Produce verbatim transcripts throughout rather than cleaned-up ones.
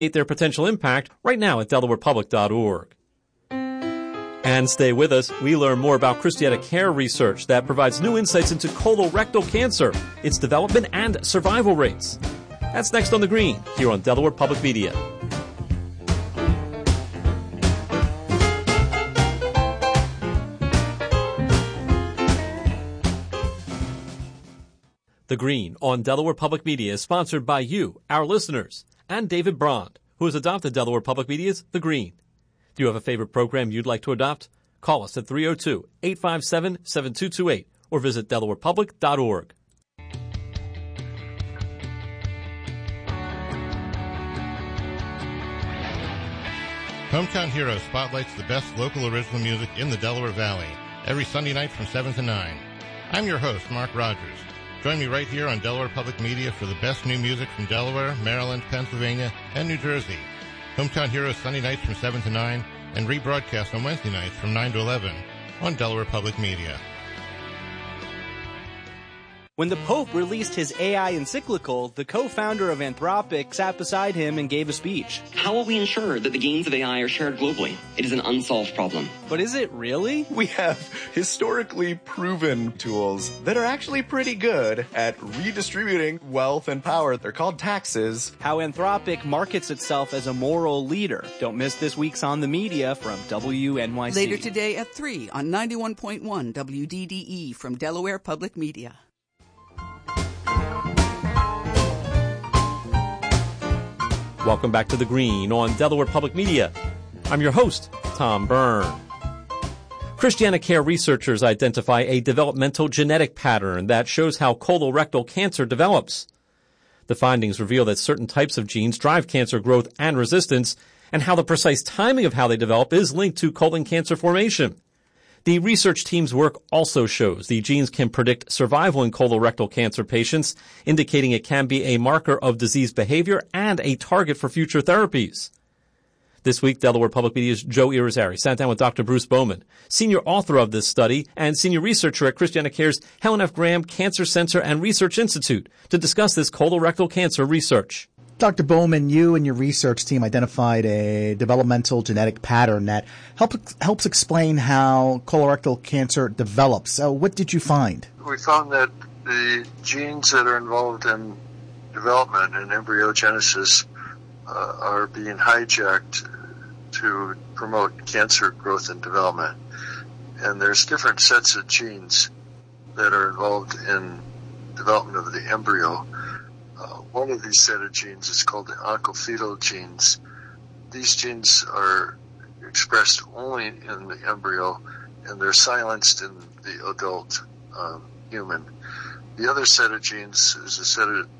their potential impact right now at delaware public dot org. And stay with us. We learn more about Christiana Care research that provides new insights into colorectal cancer, its development and survival rates. That's next on The Green, here on Delaware Public Media. The Green on Delaware Public Media is sponsored by you, our listeners, and David Brond, who has adopted Delaware Public Media's The Green. Do you have a favorite program you'd like to adopt? Call us at three oh two, eight five seven, seven two two eight or visit delaware public dot org. Hometown Heroes spotlights the best local original music in the Delaware Valley every Sunday night from seven to nine. I'm your host, Mark Rogers. Join me right here on Delaware Public Media for the best new music from Delaware, Maryland, Pennsylvania, and New Jersey. Hometown Heroes Sunday nights from seven to nine and rebroadcast on Wednesday nights from nine to eleven on Delaware Public Media. When the Pope released his A I encyclical, the co-founder of Anthropic sat beside him and gave a speech. How will we ensure that the gains of A I are shared globally? It is an unsolved problem. But is it really? We have historically proven tools that are actually pretty good at redistributing wealth and power. They're called taxes. How Anthropic markets itself as a moral leader. Don't miss this week's On the Media from W N Y C. Later today at three on ninety-one point one W D D E from Delaware Public Media. Welcome back to The Green on Delaware Public Media. I'm your host, Tom Byrne. Christiana Care researchers identify a developmental genetic pattern that shows how colorectal cancer develops. The findings reveal that certain types of genes drive cancer growth and resistance, and how the precise timing of how they develop is linked to colon cancer formation. The research team's work also shows the genes can predict survival in colorectal cancer patients, indicating it can be a marker of disease behavior and a target for future therapies. This week, Delaware Public Media's Joe Irizarry sat down with Doctor Bruce Bowman, senior author of this study and senior researcher at Christiana Care's Helen F. Graham Cancer Center and Research Institute, to discuss this colorectal cancer research. Doctor Bowman, you and your research team identified a developmental genetic pattern that help, helps explain how colorectal cancer develops. So what did you find? We found that the genes that are involved in development and embryogenesis uh, are being hijacked to promote cancer growth and development. And there's different sets of genes that are involved in development of the embryo. Uh, one of these set of genes is called the oncofetal genes. These genes are expressed only in the embryo, and they're silenced in the adult um, human. The other set of genes is a set of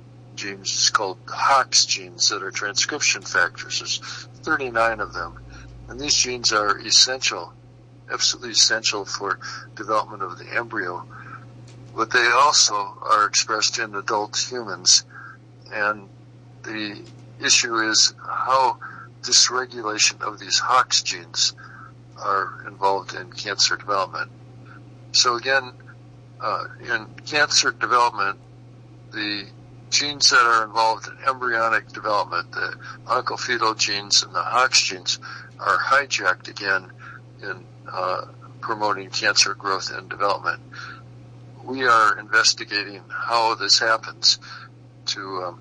genes called Hox genes that are transcription factors. There's thirty-nine of them, and these genes are essential, absolutely essential for development of the embryo. But they also are expressed in adult humans, and the issue is how dysregulation of these Hox genes are involved in cancer development. So again, uh, in cancer development, the genes that are involved in embryonic development, the oncofetal genes and the Hox genes, are hijacked again in uh, promoting cancer growth and development. We are investigating how this happens to um,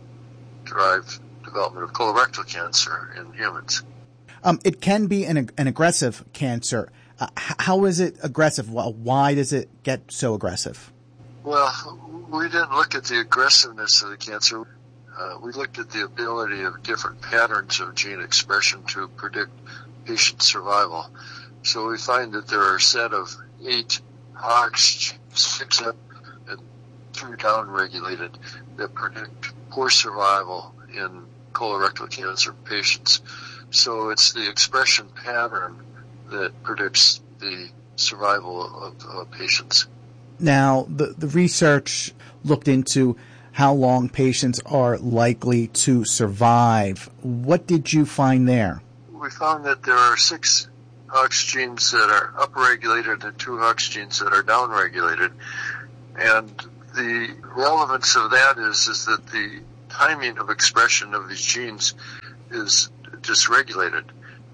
drive development of colorectal cancer in humans. Um, it can be an, an aggressive cancer. Uh, how is it aggressive? Well, why does it get so aggressive? Well, we didn't look at the aggressiveness of the cancer. Uh, we looked at the ability of different patterns of gene expression to predict patient survival. So we find that there are a set of eight Hox genes, six up and three down-regulated, that predict poor survival in colorectal cancer patients. So it's the expression pattern that predicts the survival of uh, patients. Now, the, the research looked into how long patients are likely to survive. What did you find there? We found that there are six Hox genes that are upregulated and two Hox genes that are downregulated. And the relevance of that is, is that the timing of expression of these genes is dysregulated.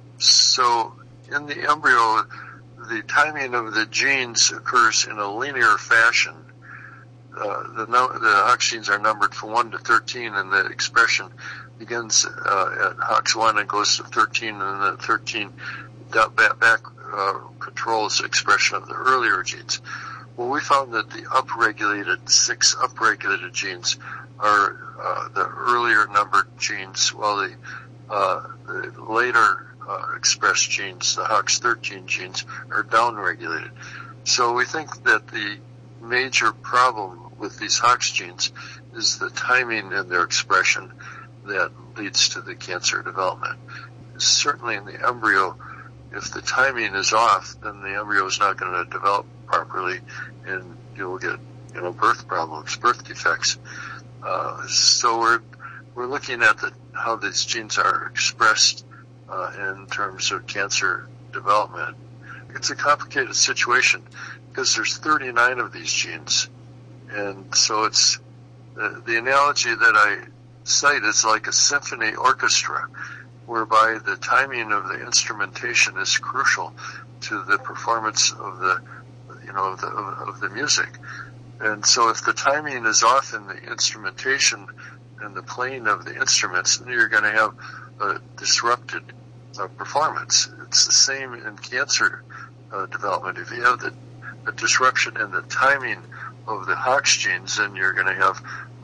So in the embryo, the timing of the genes occurs in a linear fashion. Uh, the, no, the Hox genes are numbered from one to thirteen, and the expression begins uh, at Hox one and goes to thirteen, and then thirteen back, back uh, controls the expression of the earlier genes. Well, we found that the upregulated, six upregulated genes are uh, the earlier numbered genes, while the, uh, the later uh, expressed genes, the Hox thirteen genes, are downregulated. So we think that the major problem with these Hox genes is the timing in their expression that leads to the cancer development. Certainly in the embryo, if the timing is off, then the embryo is not going to develop properly, and you'll get, you know, birth problems, birth defects. Uh, so we're we're looking at the, how these genes are expressed uh, in terms of cancer development. It's a complicated situation because there's thirty-nine of these genes, and so it's the, the analogy that I cite is like a symphony orchestra, whereby the timing of the instrumentation is crucial to the performance of the, you know, of the, of the music. And so if the timing is off in the instrumentation and the playing of the instruments, then you're going to have a disrupted uh, performance. It's the same in cancer uh, development. If you have the, the disruption in the timing of the Hox genes, then you're going to have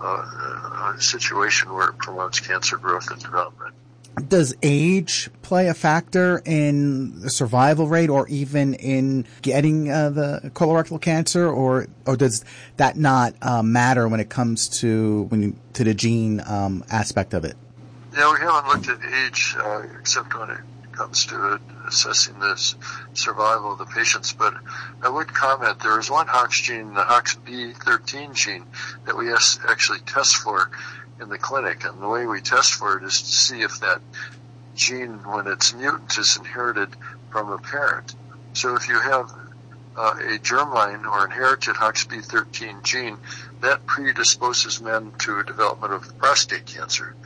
uh, a situation where it promotes cancer growth and development. Does age play a factor in the survival rate or even in getting uh, the colorectal cancer, or or does that not uh, matter when it comes to when you, to the gene um, aspect of it? Yeah, we haven't looked at age uh, except when it comes to assessing the survival of the patients, but I would comment there is one Hox gene, the Hox B thirteen gene, that we actually test for in the clinic, and the way we test for it is to see if that gene, when it's mutant, is inherited from a parent. So if you have uh, a germline or inherited Hox B thirteen gene, that predisposes men to development of prostate cancer.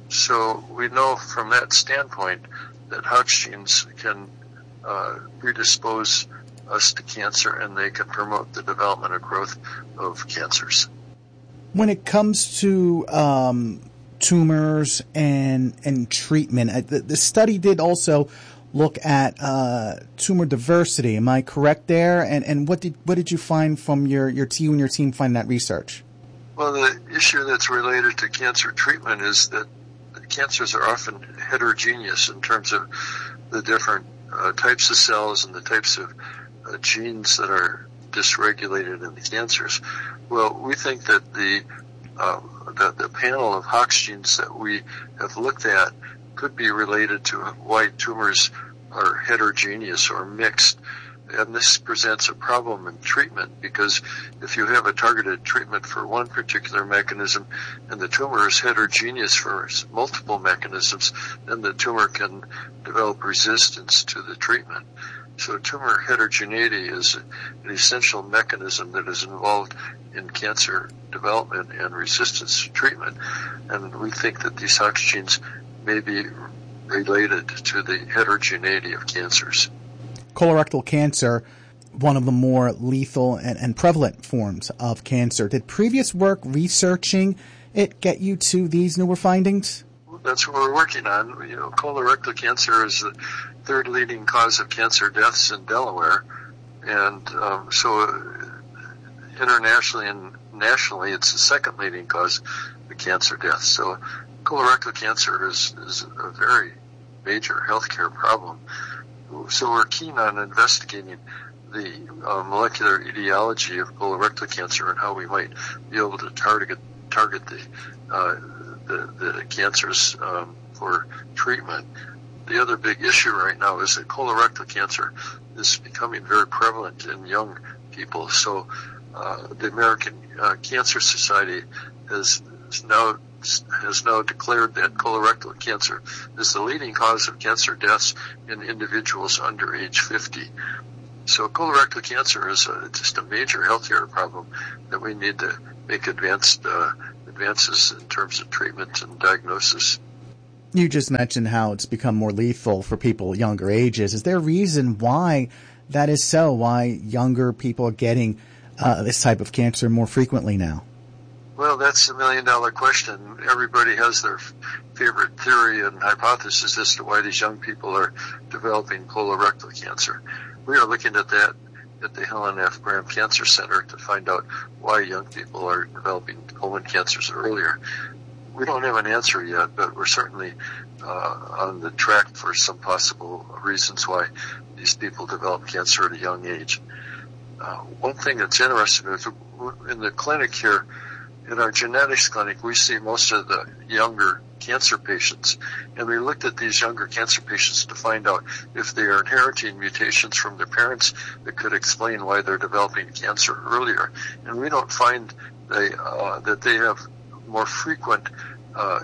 So we know from that standpoint that Hox genes can uh, predispose us to cancer, and they can promote the development and growth of cancers. When it comes to um, tumors and and treatment, uh, the, the study did also look at uh, tumor diversity. Am I correct there? And and what did what did you find from your your team and your team find that research? Well, the issue that's related to cancer treatment is that cancers are often heterogeneous in terms of the different uh, types of cells and the types of uh, genes that are dysregulated in the cancers. Well, we think that the, uh, the the panel of Hox genes that we have looked at could be related to why tumors are heterogeneous or mixed. And this presents a problem in treatment, because if you have a targeted treatment for one particular mechanism and the tumor is heterogeneous for multiple mechanisms, then the tumor can develop resistance to the treatment. So tumor heterogeneity is an essential mechanism that is involved in cancer development and resistance to treatment. And we think that these Hox genes may be related to the heterogeneity of cancers. Colorectal cancer, one of the more lethal and, and prevalent forms of cancer. Did previous work researching it get you to these newer findings? That's what we're working on. You know, colorectal cancer is the third leading cause of cancer deaths in Delaware, and um, so uh, internationally and nationally, it's the second leading cause of cancer deaths. So colorectal cancer is, is a very major healthcare problem. So we're keen on investigating the uh, molecular etiology of colorectal cancer and how we might be able to target target the uh, the, the cancers um, for treatment. The other big issue right now is that colorectal cancer is becoming very prevalent in young people. So uh, the American uh, Cancer Society has, has now has now declared that colorectal cancer is the leading cause of cancer deaths in individuals under age fifty. So colorectal cancer is a, just a major healthcare problem that we need to make advanced uh, advances in terms of treatment and diagnosis. You just mentioned how it's become more lethal for people younger ages. Is there a reason why that is so? Why younger people are getting uh, this type of cancer more frequently now? Well, that's a million-dollar question. Everybody has their favorite theory and hypothesis as to why these young people are developing colorectal cancer. We are looking at that at the Helen F. Graham Cancer Center to find out why young people are developing colon cancers earlier. We don't have an answer yet, but we're certainly uh, on the track for some possible reasons why these people develop cancer at a young age. Uh, one thing that's interesting is in the clinic here, in our genetics clinic, we see most of the younger cancer patients, and we looked at these younger cancer patients to find out if they are inheriting mutations from their parents that could explain why they're developing cancer earlier. And we don't find they, uh, that they have more frequent, uh,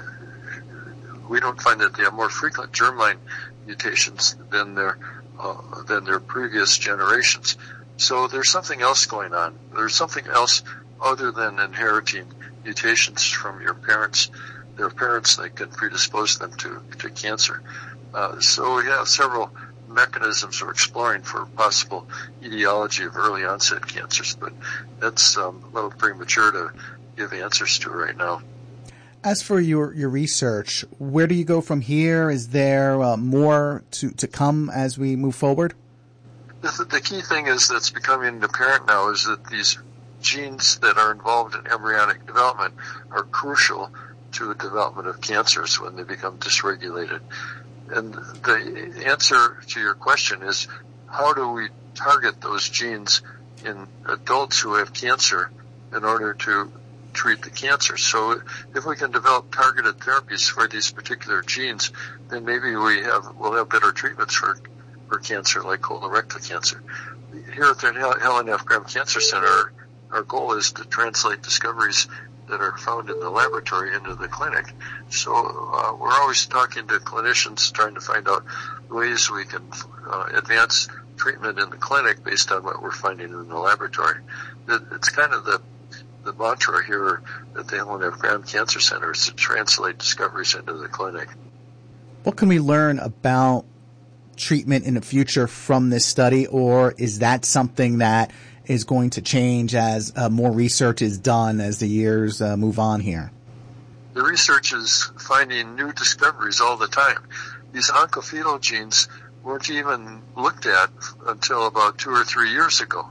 we don't find that they have more frequent germline mutations than their, uh, than their previous generations. So there's something else going on. There's something else other than inheriting mutations from your parents, their parents, that can predispose them to, to cancer. Uh, so we have several mechanisms we're exploring for possible etiology of early onset cancers, but that's um, a little premature to give answers to right now. As for your, your research, where do you go from here? Is there uh, more to, to come as we move forward? The, the key thing is that's becoming apparent now is that these genes that are involved in embryonic development are crucial to the development of cancers when they become dysregulated. And the answer to your question is, how do we target those genes in adults who have cancer in order to treat the cancer? So if we can develop targeted therapies for these particular genes, then maybe we have we'll have better treatments for, for cancer like colorectal cancer. Here at the Helen F. Graham Cancer Center, our goal is to translate discoveries that are found in the laboratory into the clinic. So uh, we're always talking to clinicians, trying to find out ways we can uh, advance treatment in the clinic based on what we're finding in the laboratory. It, it's kind of the the mantra here at the Helen F. Graham Cancer Center is to translate discoveries into the clinic. What can we learn about treatment in the future from this study, or is that something that is going to change as uh, more research is done as the years uh, move on here? The research is finding new discoveries all the time. These oncofetal genes weren't even looked at until about two or three years ago.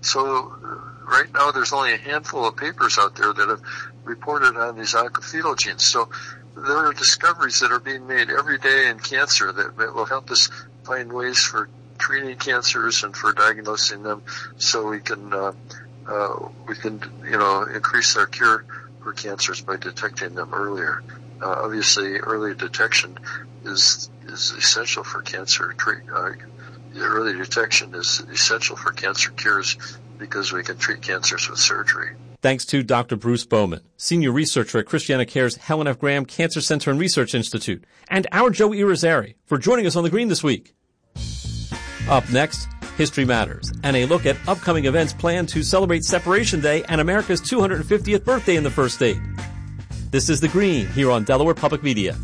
So uh, right now there's only a handful of papers out there that have reported on these oncofetal genes. So there are discoveries that are being made every day in cancer that, that will help us find ways for treating cancers and for diagnosing them, so we can uh, uh, we can you know increase our cure for cancers by detecting them earlier. Uh, obviously, early detection is is essential for cancer treat. Uh, early detection is essential for cancer cures because we can treat cancers with surgery. Thanks to Doctor Bruce Bowman, Senior Researcher at ChristianaCare's Helen F. Graham Cancer Center and Research Institute, and our Joe Irizarry for joining us on The Green this week. Up next, History Matters, and a look at upcoming events planned to celebrate Separation Day and America's two hundred fiftieth birthday in the first state. This is The Green here on Delaware Public Media.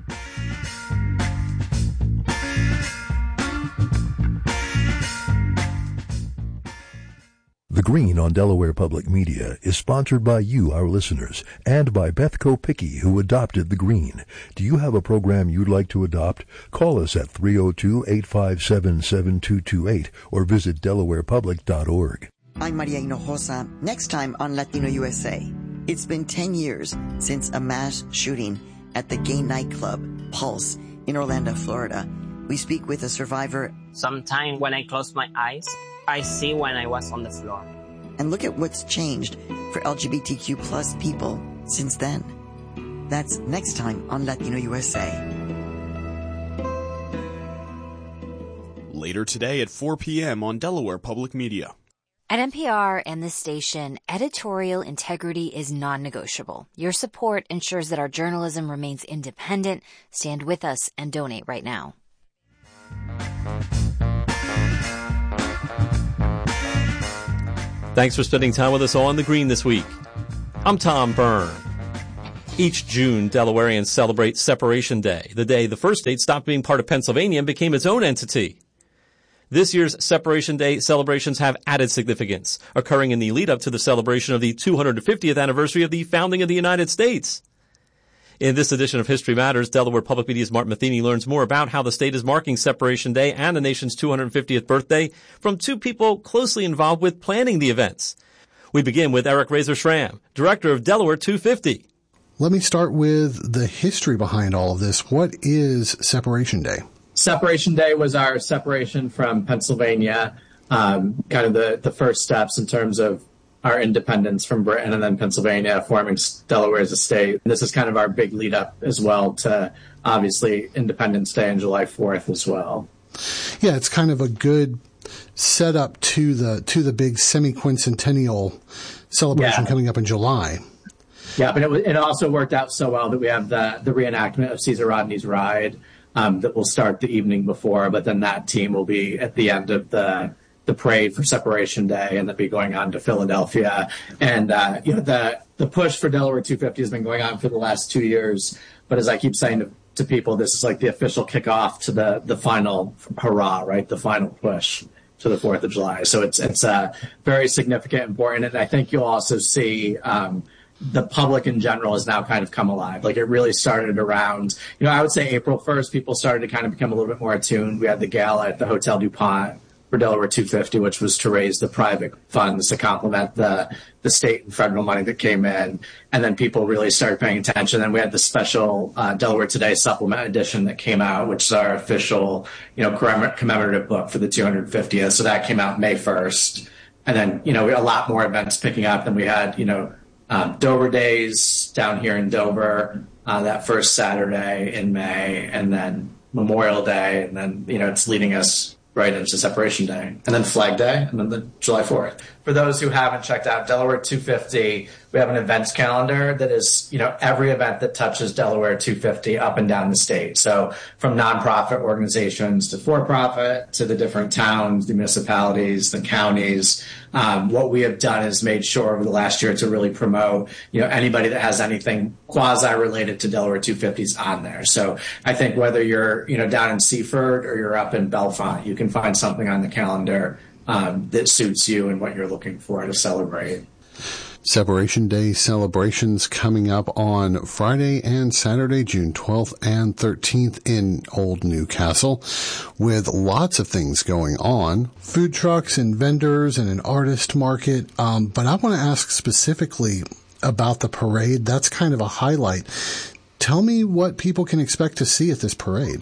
The Green on Delaware Public Media is sponsored by you, our listeners, and by Beth Kopicki, who adopted The Green. Do you have a program you'd like to adopt? Call us at three oh two, eight five seven, seven two two eight or visit delaware public dot org. I'm Maria Hinojosa. Next time on Latino U S A. It's been ten years since a mass shooting at the gay nightclub Pulse in Orlando, Florida. We speak with a survivor. Sometimes when I close my eyes, I see when I was on the floor. And look at what's changed for L G B T Q plus people since then. That's next time on Latino U S A. Later today at four p.m. on Delaware Public Media. At N P R and this station, editorial integrity is non-negotiable. Your support ensures that our journalism remains independent. Stand with us and donate right now. Thanks for spending time with us on The Green this week. I'm Tom Byrne. Each June, Delawareans celebrate Separation Day, the day the first state stopped being part of Pennsylvania and became its own entity. This year's Separation Day celebrations have added significance, occurring in the lead-up to the celebration of the two hundred fiftieth anniversary of the founding of the United States. In this edition of History Matters, Delaware Public Media's Mark Matheny learns more about how the state is marking Separation Day and the nation's two hundred fiftieth birthday from two people closely involved with planning the events. We begin with Eric Razor-Schramm, director of Delaware two fifty. Let me start with the history behind all of this. What is Separation Day? Separation Day was our separation from Pennsylvania, um, kind of the, the first steps in terms of our independence from Britain, and then Pennsylvania forming Delaware as a state. This is kind of our big lead up as well to, obviously, Independence Day and July fourth as well. Yeah, it's kind of a good setup to the to the big semi-quincentennial celebration yeah. coming up in July. Yeah, but it, it also worked out so well that we have the, the reenactment of Caesar Rodney's Ride um, that will start the evening before, but then that team will be at the end of the the parade for Separation Day, and then be going on to Philadelphia. And, uh, you know, the, the push for Delaware two fifty has been going on for the last two years. But as I keep saying to, to people, this is like the official kickoff to the, the final hurrah, right? The final push to the fourth of July. So it's, it's, uh, very significant, important. And I think you'll also see, um, the public in general has now kind of come alive. Like, it really started around, you know, I would say April first, people started to kind of become a little bit more attuned. We had the gala at the Hotel DuPont for Delaware two fifty, which was to raise the private funds to complement the the state and federal money that came in. And then people really started paying attention. Then we had the special uh, Delaware Today supplement edition that came out, which is our official, you know, commemorative book for the two hundred fiftieth. So that came out May first. And then, you know, a lot more events picking up. Then we had, you know, um, Dover Days down here in Dover, uh, that first Saturday in May, and then Memorial Day. And then, you know, it's leading us right into Separation Day, and then Flag Day, and then the July fourth. For those who haven't checked out Delaware two fifty, we have an events calendar that is, you know, every event that touches Delaware two fifty up and down the state. So from nonprofit organizations to for-profit to the different towns, the municipalities, the counties. Um, what we have done is made sure over the last year to really promote, you know, anybody that has anything quasi-related to Delaware two fifty is on there. So I think whether you're, you know, down in Seaford or you're up in Bellefonte, you can find something on the calendar um, that suits you and what you're looking for to celebrate. Separation Day celebrations coming up on Friday and Saturday, June twelfth and thirteenth in Old Newcastle, with lots of things going on. Food trucks and vendors and an artist market. Um, but I want to ask specifically about the parade. That's kind of a highlight. Tell me what people can expect to see at this parade.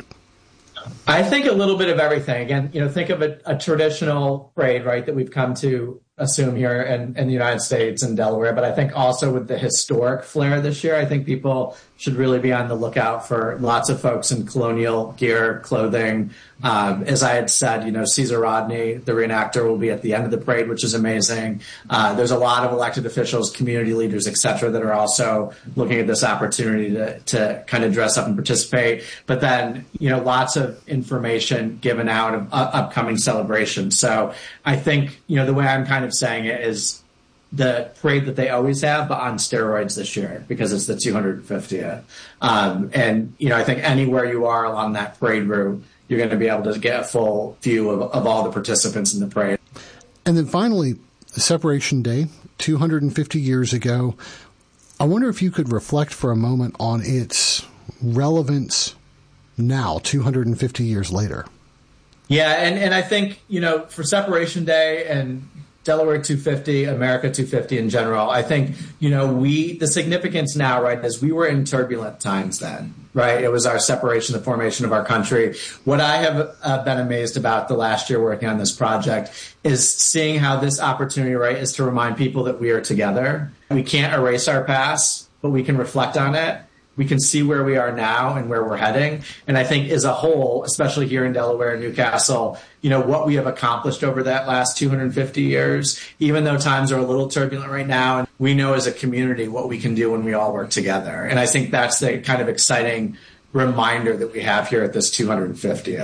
I think a little bit of everything. Again, you know, think of a, a traditional parade, right, that we've come to assume here in, in the United States and Delaware. But I think also with the historic flair this year, I think people should really be on the lookout for lots of folks in colonial gear, clothing. Um, as I had said, you know, Caesar Rodney, the reenactor, will be at the end of the parade, which is amazing. Uh, there's a lot of elected officials, community leaders, et cetera, that are also looking at this opportunity to, to kind of dress up and participate. But then, you know, lots of information given out of uh, upcoming celebrations. So I think, you know, the way I'm kind of saying it is the parade that they always have, but on steroids this year because it's the two hundred fiftieth. Um, and, you know, I think anywhere you are along that parade route, you're going to be able to get a full view of, of all the participants in the parade. And then finally, Separation Day, two hundred fifty years ago. I wonder if you could reflect for a moment on its relevance now, two hundred fifty years later. Yeah, and, and I think, you know, for Separation Day and Delaware two fifty, America two fifty in general, I think, you know, we, the significance now, right, is we were in turbulent times then, right? It was our separation, the formation of our country. What I have uh, been amazed about the last year working on this project is seeing how this opportunity, right, is to remind people that we are together. We can't erase our past, but we can reflect on it. We can see where we are now and where we're heading. And I think as a whole, especially here in Delaware and Newcastle, you know, what we have accomplished over that last two hundred fifty years, even though times are a little turbulent right now, and we know as a community what we can do when we all work together. And I think that's the kind of exciting reminder that we have here at this two hundred fiftieth.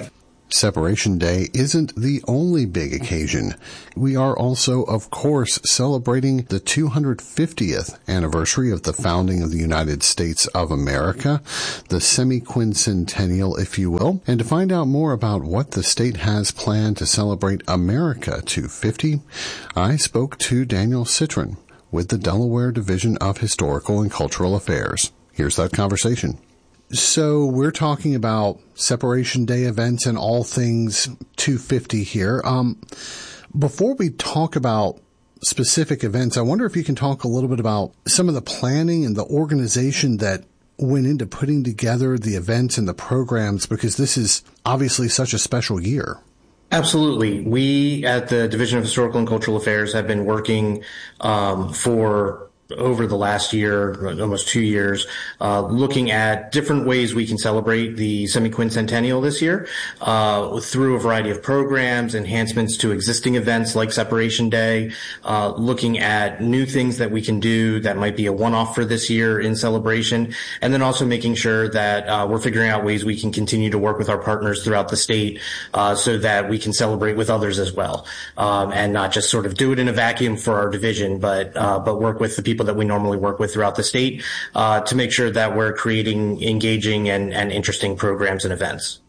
Separation Day isn't the only big occasion. We are also, of course, celebrating the two hundred fiftieth anniversary of the founding of the United States of America, the semi-quincentennial, if you will. And to find out more about what the state has planned to celebrate America two fifty, I spoke to Daniel Citron with the Delaware Division of Historical and Cultural Affairs. Here's that conversation. So we're talking about Separation Day events and all things two fifty here. Um, before we talk about specific events, I wonder if you can talk a little bit about some of the planning and the organization that went into putting together the events and the programs, because this is obviously such a special year. Absolutely. We at the Division of Historical and Cultural Affairs have been working um, for over the last year, almost two years, uh, looking at different ways we can celebrate the semi-quincentennial this year, uh, through a variety of programs, enhancements to existing events like Separation Day, uh, looking at new things that we can do that might be a one-off for this year in celebration, and then also making sure that, uh, we're figuring out ways we can continue to work with our partners throughout the state, uh, so that we can celebrate with others as well, um, and not just sort of do it in a vacuum for our division, but, uh, but work with the people that we normally work with throughout the state, uh, to make sure that we're creating engaging and, and interesting programs and events.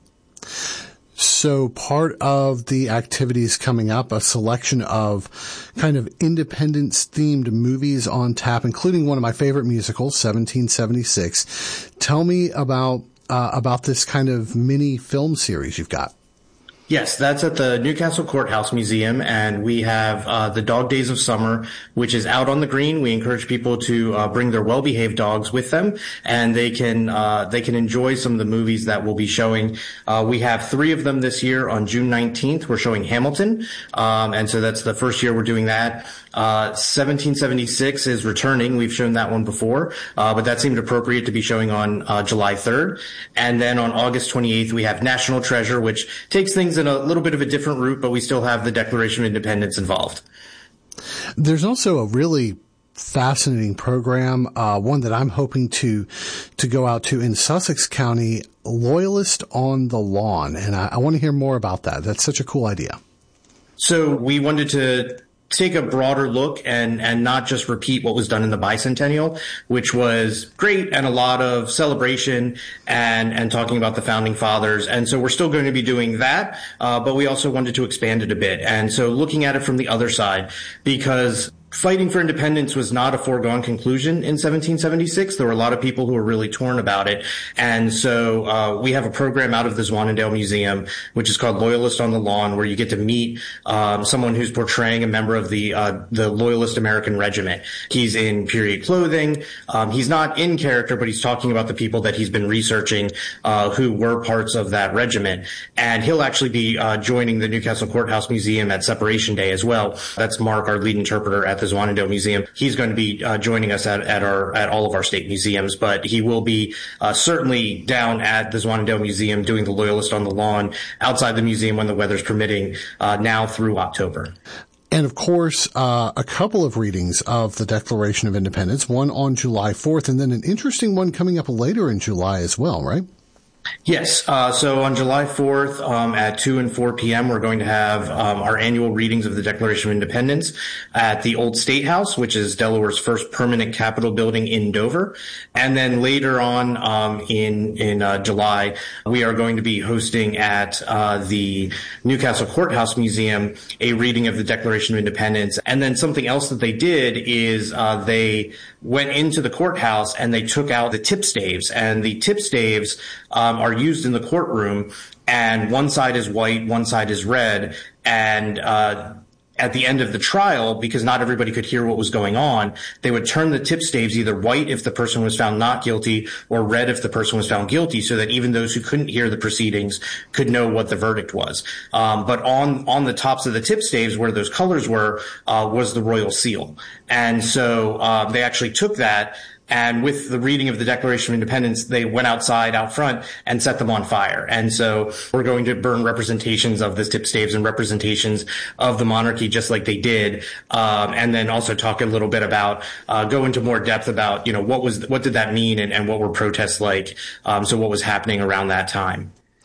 So part of the activities coming up, a selection of kind of independence-themed movies on tap, including one of my favorite musicals, seventeen seventy-six. Tell me about uh, about this kind of mini film series you've got. Yes, that's at the Newcastle Courthouse Museum, and we have uh, the Dog Days of Summer, which is out on the green. We encourage people to uh, bring their well-behaved dogs with them, and they can uh, they can enjoy some of the movies that we'll be showing. Uh, we have three of them this year. On June nineteenth, we're showing Hamilton, um, and so that's the first year we're doing that. Uh, seventeen seventy-six is returning. We've shown that one before, uh, but that seemed appropriate to be showing on uh, July third. And then on August twenty-eighth, we have National Treasure, which takes things in a little bit of a different route, but we still have the Declaration of Independence involved. There's also a really fascinating program, uh, one that I'm hoping to to go out to in Sussex County, Loyalist on the Lawn. And I, I want to hear more about that. That's such a cool idea. So we wanted to take a broader look and, and not just repeat what was done in the bicentennial, which was great and a lot of celebration and, and talking about the founding fathers. And so we're still going to be doing that, uh, but we also wanted to expand it a bit. And so looking at it from the other side, because fighting for independence was not a foregone conclusion in seventeen seventy-six. There were a lot of people who were really torn about it. And so uh we have a program out of the Zwannendale Museum, which is called Loyalist on the Lawn, where you get to meet um someone who's portraying a member of the uh the Loyalist American Regiment. He's in period clothing. Um he's not in character, but he's talking about the people that he's been researching uh who were parts of that regiment. And he'll actually be uh joining the Newcastle Courthouse Museum at Separation Day as well. That's Mark, our lead interpreter at the Zwannendale Museum. He's going to be uh, joining us at, at our at all of our state museums, but he will be uh, certainly down at the Zwannendale Museum doing the Loyalist on the Lawn outside the museum when the weather's permitting, uh, now through October. And of course, uh, a couple of readings of the Declaration of Independence, one on July fourth, and then an interesting one coming up later in July as well, right? Yes. Uh, so on July fourth, um, at two and four p.m., we're going to have um, our annual readings of the Declaration of Independence at the Old State House, which is Delaware's first permanent Capitol building in Dover. And then later on um, in in uh, July, we are going to be hosting at uh, the Newcastle Courthouse Museum a reading of the Declaration of Independence. And then something else that they did is uh, they went into the courthouse and they took out the tipstaves, and the tipstaves um, are used in the courtroom, and one side is white, one side is red, and uh at the end of the trial, because not everybody could hear what was going on, they would turn the tipstaves either white if the person was found not guilty or red if the person was found guilty, so that even those who couldn't hear the proceedings could know what the verdict was. Um, but on, on the tops of the tipstaves where those colors were, uh, was the royal seal. And so, uh, they actually took that, and with the reading of the Declaration of Independence, they went outside out front and set them on fire. And so we're going to burn representations of the tipstaves and representations of the monarchy just like they did. Um, and then also talk a little bit about, uh, go into more depth about, you know, what was, what did that mean and, and what were protests like? Um, so what was happening around that time?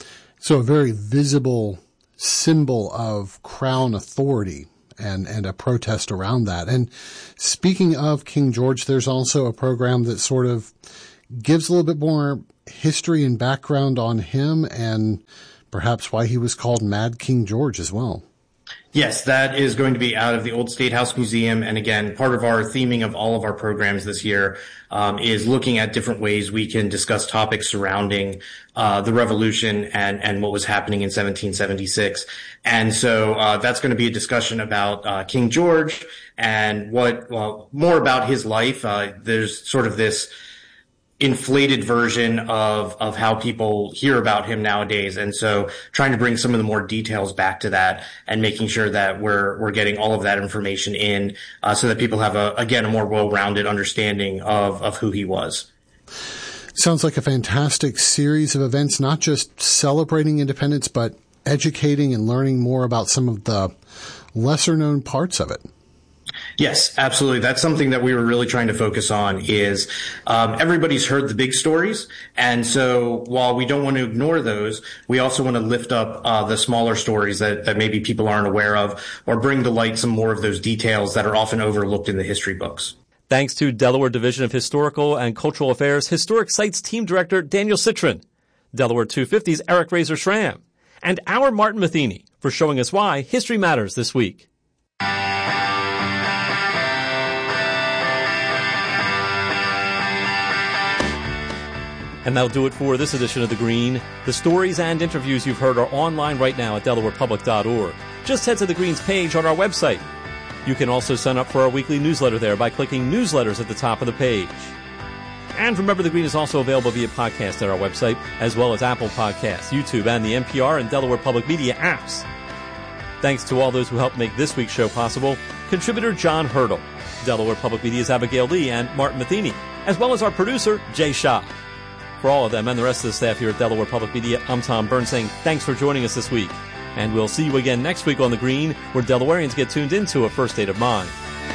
So a very visible symbol of crown authority and, and a protest around that. And speaking of King George, there's also a program that sort of gives a little bit more history and background on him and perhaps why he was called Mad King George as well. Yes, that is going to be out of the Old State House Museum. And again, part of our theming of all of our programs this year um, is looking at different ways we can discuss topics surrounding uh, the Revolution and, and what was happening in seventeen seventy-six. And so uh, that's going to be a discussion about uh, King George and what, well, more about his life. Uh, there's sort of this inflated version of of how people hear about him nowadays, and so trying to bring some of the more details back to that and making sure that we're we're getting all of that information in uh, so that people have a again a more well-rounded understanding of of who he was. Sounds like a fantastic series of events, not just celebrating independence but educating and learning more about some of the lesser known parts of it. Yes, absolutely. That's something that we were really trying to focus on is um, everybody's heard the big stories. And so while we don't want to ignore those, we also want to lift up uh, the smaller stories that, that maybe people aren't aware of or bring to light some more of those details that are often overlooked in the history books. Thanks to Delaware Division of Historical and Cultural Affairs Historic Sites Team Director Daniel Citron, Delaware two fifty's Eric Razor-Schramm, and our Martin Matheny for showing us why history matters this week. And that'll do it for this edition of The Green. The stories and interviews you've heard are online right now at delaware public dot org. Just head to The Green's page on our website. You can also sign up for our weekly newsletter there by clicking Newsletters at the top of the page. And remember, The Green is also available via podcast at our website, as well as Apple Podcasts, YouTube, and the N P R and Delaware Public Media apps. Thanks to all those who helped make this week's show possible. Contributor John Hurdle, Delaware Public Media's Abigail Lee, and Martin Matheny, as well as our producer, Jay Shaw. For all of them and the rest of the staff here at Delaware Public Media, I'm Tom Byrne saying thanks for joining us this week. And we'll see you again next week on The Green, where Delawareans get tuned into a first state of mind.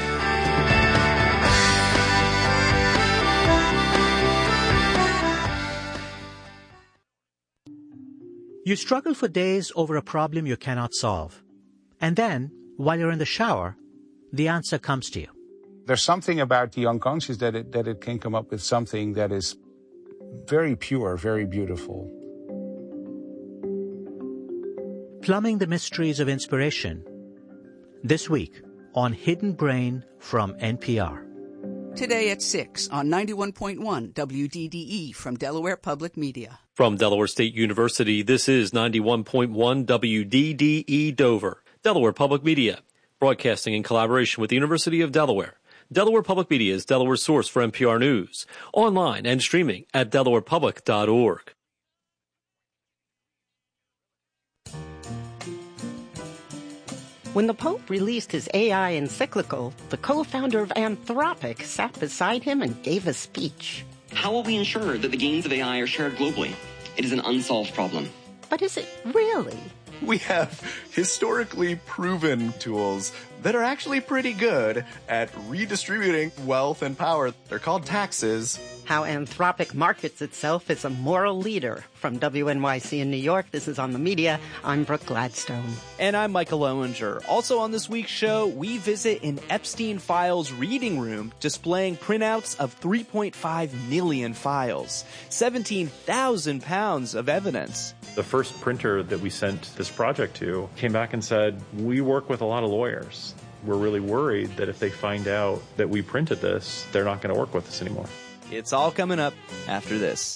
You struggle for days over a problem you cannot solve. And then, while you're in the shower, the answer comes to you. There's something about the unconscious that it, that it can come up with something that is very pure, very beautiful. Plumbing the mysteries of inspiration. This week on Hidden Brain from N P R. Today at six on ninety-one point one W D D E from Delaware Public Media. From Delaware State University, this is ninety-one point one W D D E Dover, Delaware Public Media, broadcasting in collaboration with the University of Delaware. Delaware Public Media is Delaware's source for N P R News, online and streaming at delaware public dot org. When the Pope released his A I encyclical, the co-founder of Anthropic sat beside him and gave a speech. How will we ensure that the gains of A I are shared globally? It is an unsolved problem. But is it really? We have historically proven tools that are actually pretty good at redistributing wealth and power. They're called taxes. How Anthropic markets itself as a moral leader. From W N Y C in New York, this is On the Media. I'm Brooke Gladstone. And I'm Michael Owinger. Also on this week's show, we visit an Epstein Files reading room displaying printouts of three point five million files, seventeen thousand pounds of evidence. The first printer that we sent this project to came back and said, we work with a lot of lawyers. We're really worried that if they find out that we printed this, they're not going to work with us anymore. It's all coming up after this.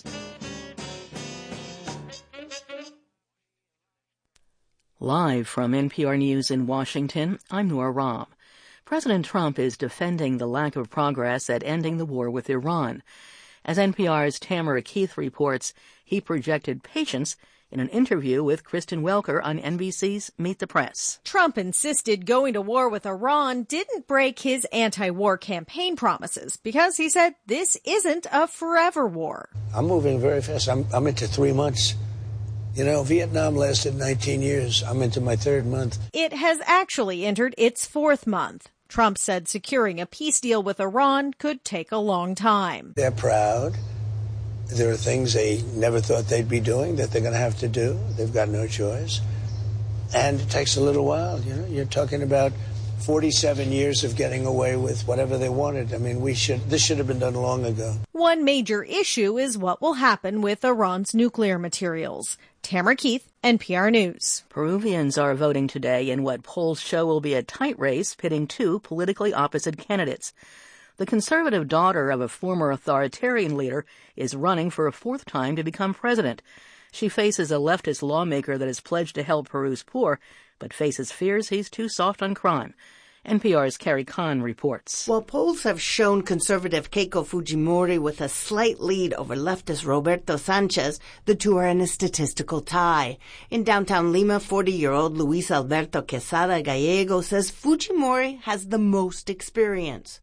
Live from N P R News in Washington, I'm Nora Rahm. President Trump is defending the lack of progress at ending the war with Iran. As N P R's Tamara Keith reports, he projected patience in an interview with Kristen Welker on N B C's Meet the Press. Trump insisted going to war with Iran didn't break his anti-war campaign promises because he said this isn't a forever war. I'm moving very fast. I'm, I'm into three months. You know, Vietnam lasted nineteen years. I'm into my third month. It has actually entered its fourth month. Trump said securing a peace deal with Iran could take a long time. They're proud. There are things they never thought they'd be doing that they're going to have to do. They've got no choice. And it takes a little while. You know, you're talking about forty-seven years of getting away with whatever they wanted. I mean, we should, this should have been done long ago. One major issue is what will happen with Iran's nuclear materials. Tamara Keith, N P R News. Peruvians are voting today in what polls show will be a tight race pitting two politically opposite candidates. The conservative daughter of a former authoritarian leader is running for a fourth time to become president. She faces a leftist lawmaker that has pledged to help Peru's poor, but faces fears he's too soft on crime. N P R's Carrie Kahn reports. While polls have shown conservative Keiko Fujimori with a slight lead over leftist Roberto Sanchez, the two are in a statistical tie. In downtown Lima, forty-year-old Luis Alberto Quesada Gallego says Fujimori has the most experience.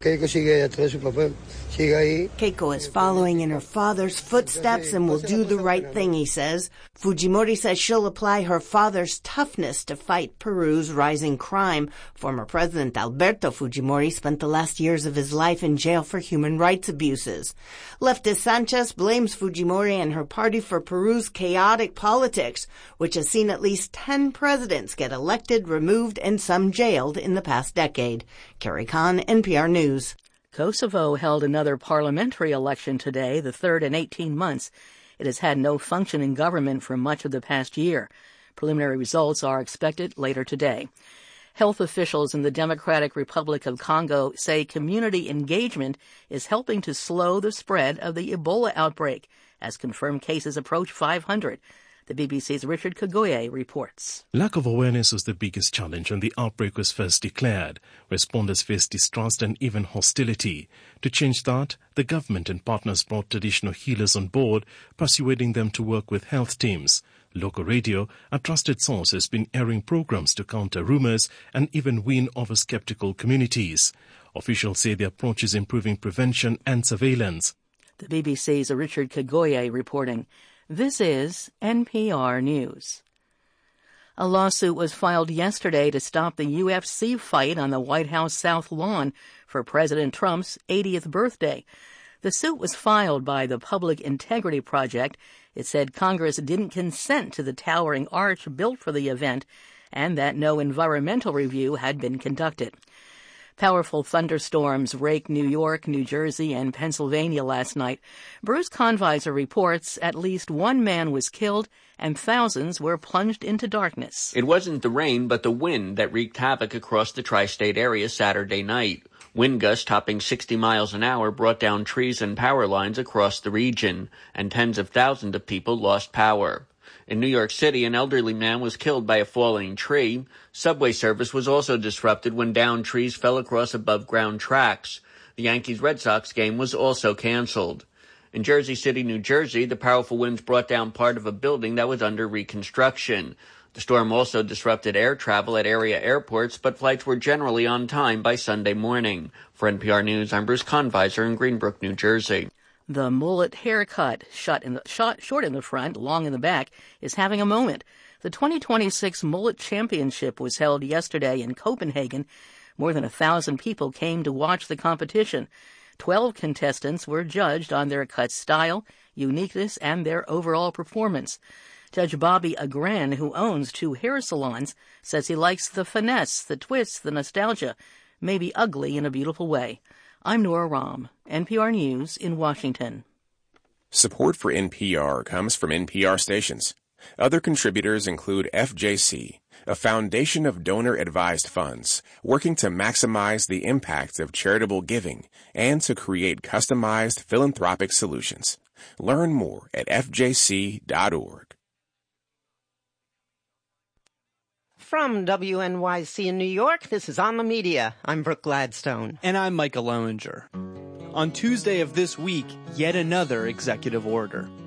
Keiko is following in her father's footsteps and will do the right thing, he says. Fujimori says she'll apply her father's toughness to fight Peru's rising crime. Former President Alberto Fujimori spent the last years of his life in jail for human rights abuses. Leftist Sanchez blames Fujimori and her party for Peru's chaotic politics, which has seen at least ten presidents get elected, removed, and some jailed in the past decade. Carrie Kahn, N P R News. Kosovo held another parliamentary election today, the third in eighteen months. It has had no functioning government for much of the past year. Preliminary results are expected later today. Health officials in the Democratic Republic of Congo say community engagement is helping to slow the spread of the Ebola outbreak, as confirmed cases approach five hundred. The B B C's Richard Kagoye reports. Lack of awareness was the biggest challenge when the outbreak was first declared. Responders faced distrust and even hostility. To change that, the government and partners brought traditional healers on board, persuading them to work with health teams. Local radio, a trusted source, has been airing programs to counter rumors and even win over skeptical communities. Officials say the approach is improving prevention and surveillance. The B B C's Richard Kagoye reporting. This is N P R News. A lawsuit was filed yesterday to stop the U F C fight on the White House South Lawn for President Trump's eightieth birthday. The suit was filed by the Public Integrity Project. It said Congress didn't consent to the towering arch built for the event and that no environmental review had been conducted. Powerful thunderstorms raked New York, New Jersey, and Pennsylvania last night. Bruce Conviser reports at least one man was killed and thousands were plunged into darkness. It wasn't the rain, but the wind that wreaked havoc across the tri-state area Saturday night. Wind gusts topping sixty miles an hour brought down trees and power lines across the region, and tens of thousands of people lost power. In New York City, an elderly man was killed by a falling tree. Subway service was also disrupted when downed trees fell across above-ground tracks. The Yankees-Red Sox game was also canceled. In Jersey City, New Jersey, the powerful winds brought down part of a building that was under reconstruction. The storm also disrupted air travel at area airports, but flights were generally on time by Sunday morning. For N P R News, I'm Bruce Conviser in Greenbrook, New Jersey. The mullet haircut, short in, the, short, short in the front, long in the back, is having a moment. The twenty twenty-six Mullet Championship was held yesterday in Copenhagen. More than a thousand people came to watch the competition. Twelve contestants were judged on their cut style, uniqueness, and their overall performance. Judge Bobby Agran, who owns two hair salons, says he likes the finesse, the twist, the nostalgia, maybe ugly in a beautiful way. I'm Nora Rahm, N P R News in Washington. Support for N P R comes from N P R stations. Other contributors include F J C, a foundation of donor-advised funds working to maximize the impact of charitable giving and to create customized philanthropic solutions. Learn more at F J C dot org. From W N Y C in New York, this is On the Media. I'm Brooke Gladstone. And I'm Micah Loewinger. On Tuesday of this week, yet another executive order.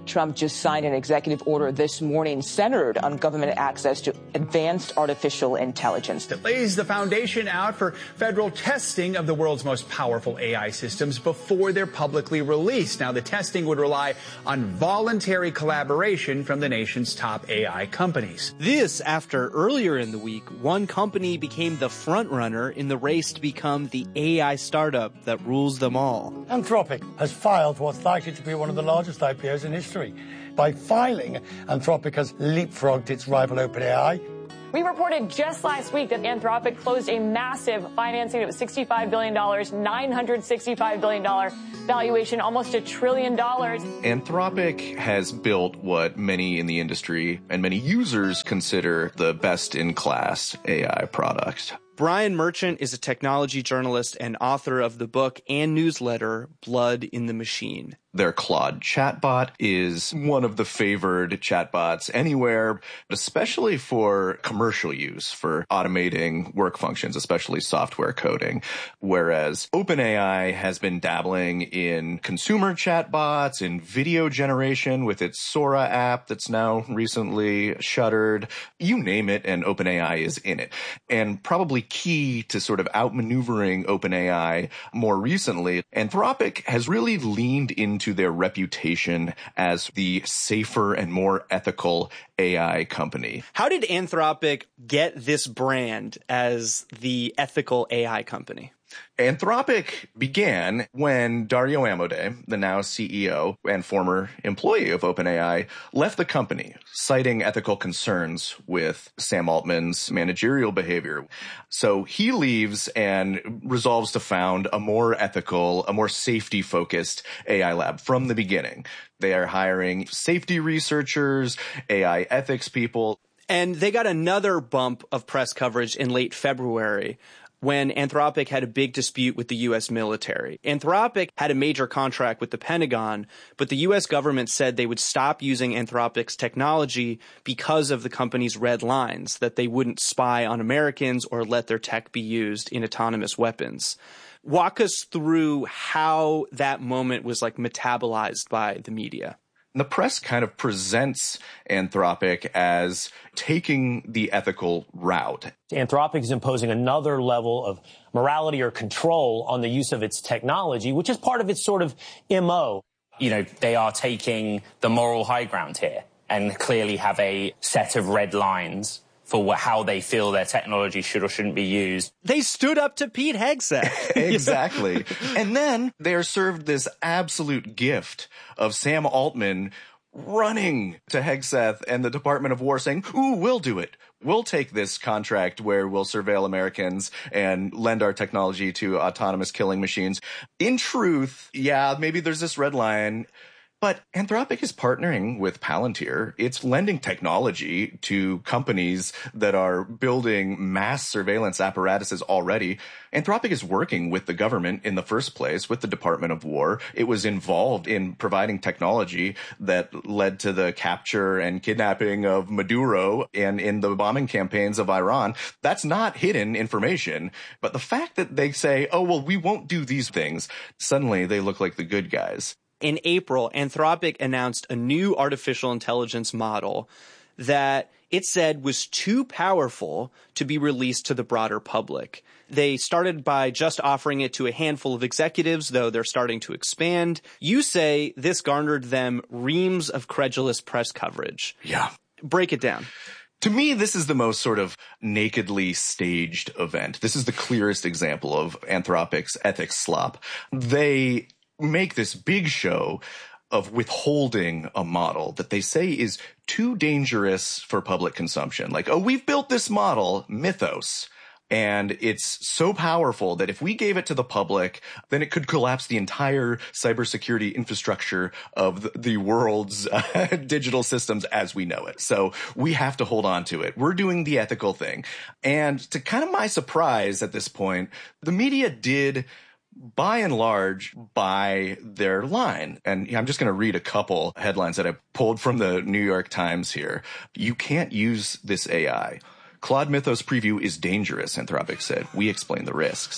Trump just signed an executive order this morning centered on government access to advanced artificial intelligence. It lays the foundation out for federal testing of the world's most powerful A I systems before they're publicly released. Now, the testing would rely on voluntary collaboration from the nation's top A I companies. This after earlier in the week, one company became the front runner in the race to become the A I startup that rules them all. Anthropic has filed what's likely to be one of the largest I P Os in history. By filing, Anthropic has leapfrogged its rival OpenAI. We reported just last week that Anthropic closed a massive financing that was sixty-five billion dollars, nine hundred sixty-five billion dollars valuation, almost a trillion dollars. Anthropic has built what many in the industry and many users consider the best-in-class A I product. Brian Merchant is a technology journalist and author of the book and newsletter Blood in the Machine. Their Claude chatbot is one of the favored chatbots anywhere, especially for commercial use, for automating work functions, especially software coding. Whereas OpenAI has been dabbling in consumer chatbots, in video generation with its Sora app that's now recently shuttered. You name it, and OpenAI is in it. And probably key to sort of outmaneuvering OpenAI more recently, Anthropic has really leaned into their reputation as the safer and more ethical A I company. How did Anthropic get this brand as the ethical A I company? Anthropic began when Dario Amodei, the now C E O and former employee of OpenAI, left the company, citing ethical concerns with Sam Altman's managerial behavior. So he leaves and resolves to found a more ethical, a more safety-focused A I lab from the beginning. They are hiring safety researchers, A I ethics people. And they got another bump of press coverage in late February when Anthropic had a big dispute with the U S military. Anthropic had a major contract with the Pentagon, but the U S government said they would stop using Anthropic's technology because of the company's red lines, that they wouldn't spy on Americans or let their tech be used in autonomous weapons. Walk us through how that moment was like metabolized by the media. The press kind of presents Anthropic as taking the ethical route. Anthropic is imposing another level of morality or control on the use of its technology, which is part of its sort of M O. You know, they are taking the moral high ground here and clearly have a set of red lines for how they feel their technology should or shouldn't be used. They stood up to Pete Hegseth. Exactly. And then they are served this absolute gift of Sam Altman running to Hegseth and the Department of War saying, ooh, we'll do it. We'll take this contract where we'll surveil Americans and lend our technology to autonomous killing machines. In truth, yeah, maybe there's this red line. But Anthropic is partnering with Palantir. It's lending technology to companies that are building mass surveillance apparatuses already. Anthropic is working with the government in the first place, with the Department of War. It was involved in providing technology that led to the capture and kidnapping of Maduro and in the bombing campaigns of Iran. That's not hidden information. But the fact that they say, oh, well, we won't do these things, suddenly they look like the good guys. In April, Anthropic announced a new artificial intelligence model that it said was too powerful to be released to the broader public. They started by just offering it to a handful of executives, though they're starting to expand. You say this garnered them reams of credulous press coverage. Yeah. Break it down. To me, this is the most sort of nakedly staged event. This is the clearest example of Anthropic's ethics slop. They make this big show of withholding a model that they say is too dangerous for public consumption. Like, oh, we've built this model, Mythos, and it's so powerful that if we gave it to the public, then it could collapse the entire cybersecurity infrastructure of the, the world's uh, digital systems as we know it. So we have to hold on to it. We're doing the ethical thing. And to kind of my surprise at this point, the media did by and large, buy their line. And I'm just going to read a couple headlines that I pulled from the New York Times here. You can't use this A I. Claude Mythos preview is dangerous, Anthropic said. We explain the risks.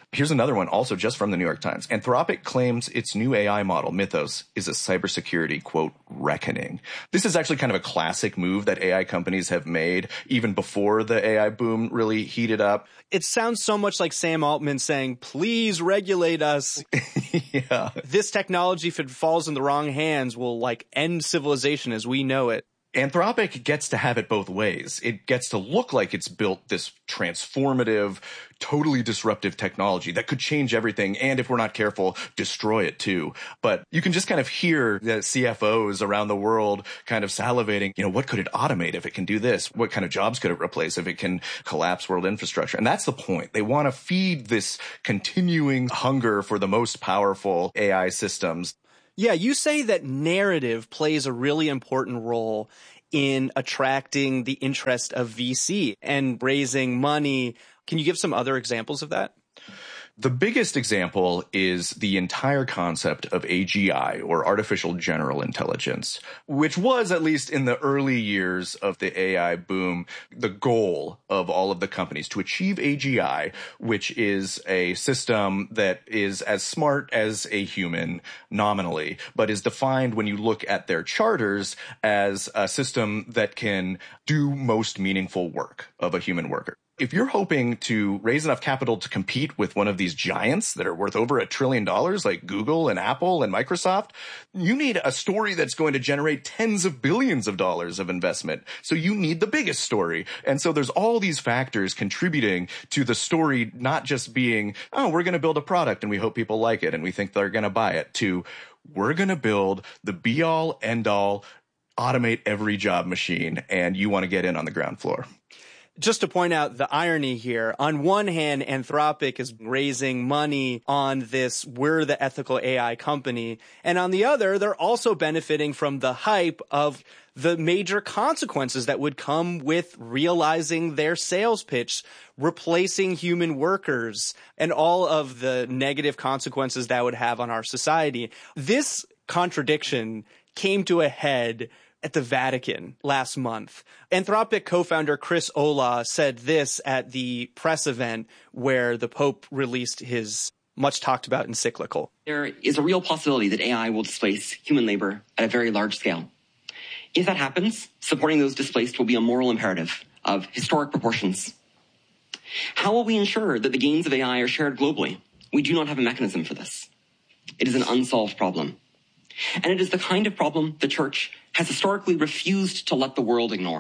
Here's another one, also just from the New York Times. Anthropic claims its new A I model, Mythos, is a cybersecurity, quote, reckoning. This is actually kind of a classic move that A I companies have made even before the A I boom really heated up. It sounds so much like Sam Altman saying, please regulate us. Yeah. This technology, if it falls in the wrong hands, will like end civilization as we know it. Anthropic gets to have it both ways. It gets to look like it's built this transformative, totally disruptive technology that could change everything and, if we're not careful, destroy it too. But you can just kind of hear the C F Os around the world kind of salivating, you know, what could it automate if it can do this? What kind of jobs could it replace if it can collapse world infrastructure? And that's the point. They want to feed this continuing hunger for the most powerful A I systems. Yeah, you say that narrative plays a really important role in attracting the interest of V C and raising money. Can you give some other examples of that? The biggest example is the entire concept of A G I, or artificial general intelligence, which was, at least in the early years of the A I boom, the goal of all of the companies to achieve A G I, which is a system that is as smart as a human nominally, but is defined when you look at their charters as a system that can do most meaningful work of a human worker. If you're hoping to raise enough capital to compete with one of these giants that are worth over a trillion dollars like Google and Apple and Microsoft, you need a story that's going to generate tens of billions of dollars of investment. So you need the biggest story. And so there's all these factors contributing to the story not just being, oh, we're going to build a product and we hope people like it and we think they're going to buy it, to we're going to build the be-all, end-all, automate every job machine, and you want to get in on the ground floor. Just to point out the irony here, on one hand, Anthropic is raising money on this, we're the ethical A I company. And on the other, they're also benefiting from the hype of the major consequences that would come with realizing their sales pitch, replacing human workers, and all of the negative consequences that would have on our society. This contradiction came to a head at the Vatican last month. Anthropic co-founder Chris Olah said this at the press event where the Pope released his much talked about encyclical. There is a real possibility that A I will displace human labor at a very large scale. If that happens, supporting those displaced will be a moral imperative of historic proportions. How will we ensure that the gains of A I are shared globally? We do not have a mechanism for this. It is an unsolved problem. And it is the kind of problem the church has historically refused to let the world ignore.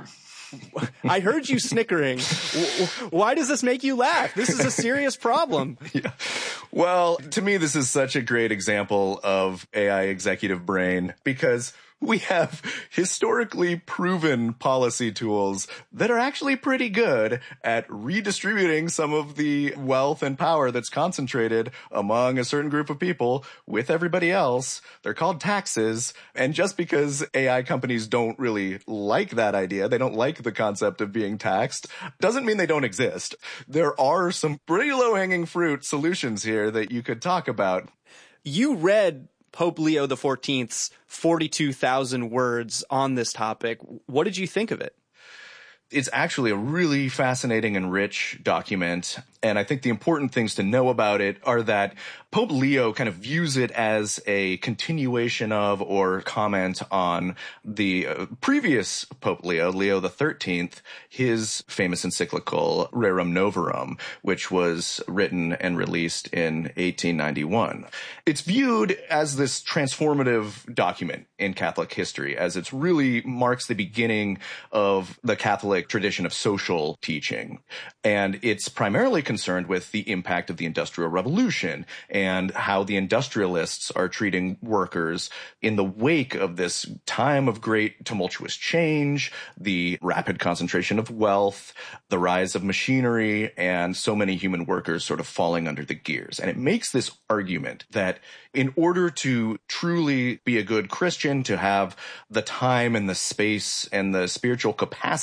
I heard you snickering. Why does this make you laugh? This is a serious problem. Yeah. Well, to me, this is such a great example of A I executive brain because we have historically proven policy tools that are actually pretty good at redistributing some of the wealth and power that's concentrated among a certain group of people with everybody else. They're called taxes. And just because A I companies don't really like that idea, they don't like the concept of being taxed, doesn't mean they don't exist. There are some pretty low-hanging fruit solutions here that you could talk about. You read Pope Leo the fourteenth's forty-two thousand words on this topic. What did you think of it? It's actually a really fascinating and rich document. And I think the important things to know about it are that Pope Leo kind of views it as a continuation of or comment on the uh, previous Pope Leo, Leo the thirteenth, his famous encyclical Rerum Novarum, which was written and released in eighteen ninety-one. It's viewed as this transformative document in Catholic history, as it really marks the beginning of the Catholic tradition of social teaching. And it's primarily concerned with the impact of the Industrial Revolution and how the industrialists are treating workers in the wake of this time of great tumultuous change, the rapid concentration of wealth, the rise of machinery, and so many human workers sort of falling under the gears. And it makes this argument that in order to truly be a good Christian, to have the time and the space and the spiritual capacity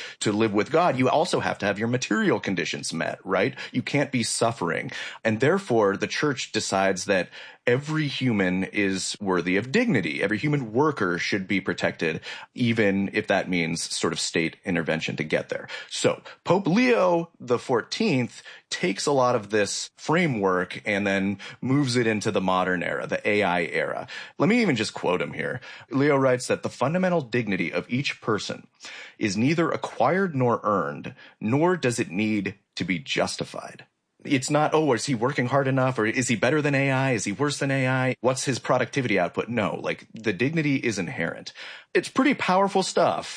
to live with God, you also have to have your material conditions met, right? You can't be suffering. And therefore, the church decides that every human is worthy of dignity. Every human worker should be protected, even if that means sort of state intervention to get there. So Pope Leo the fourteenth takes a lot of this framework and then moves it into the modern era, the A I era. Let me even just quote him here. Leo writes that the fundamental dignity of each person is neither acquired nor earned, nor does it need to be justified. It's not, oh, is he working hard enough? Or is he better than A I? Is he worse than A I? What's his productivity output? No, like the dignity is inherent. It's pretty powerful stuff.